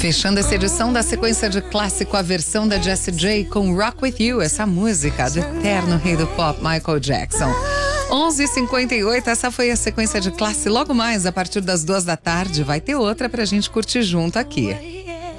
Fechando essa edição da sequência de clássico, a versão da Jessie J com Rock With You, essa música do eterno rei do pop, Michael Jackson. 11h58, essa foi a sequência de classe. Logo mais, a partir das 2 da tarde, vai ter outra pra gente curtir junto aqui.